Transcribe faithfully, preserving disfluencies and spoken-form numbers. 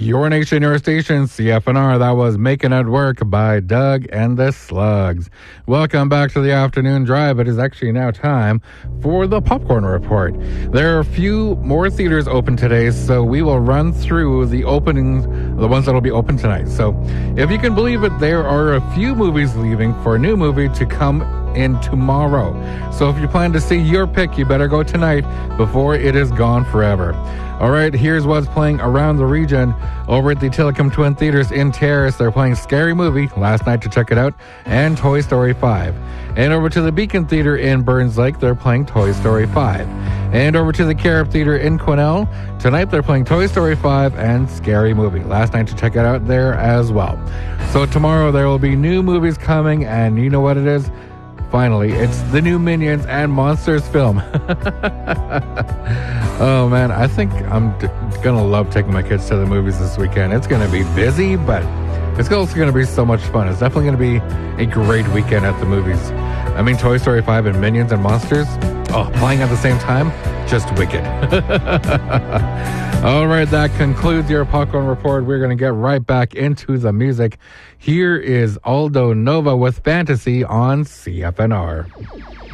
Your Nation, Your Station, C F N R. That was Making It Work by Doug and the Slugs. Welcome back to the afternoon drive. It is actually now time for the Popcorn Report. There are a few more theaters open today, so we will run through the openings, the ones that will be open tonight. So if you can believe it, there are a few movies leaving for a new movie to come in tomorrow. So if you plan to see your pick, you better go tonight before it is gone forever. All right, here's what's playing around the region. Over at the Telecom Twin Theaters in Terrace, they're playing Scary Movie last night to check it out, and Toy Story five. And over to the Beacon Theater in Burns Lake, they're playing Toy Story five. And over to the Carib Theater in Quesnel, tonight they're playing Toy Story five and Scary Movie. Last night to check it out there as well. So tomorrow there will be new movies coming, and you know what it is? Finally, it's the new Minions and Monsters film. Oh man, I think I'm d- gonna love taking my kids to the movies this weekend. It's gonna be busy, but it's also gonna be so much fun. It's definitely gonna be a great weekend at the movies. I mean, Toy Story five and Minions and Monsters, oh, playing at the same time, just wicked. All right, that concludes your Popcorn Report. We're gonna get right back into the music. Here is Aldo Nova with Fantasy on C F N R.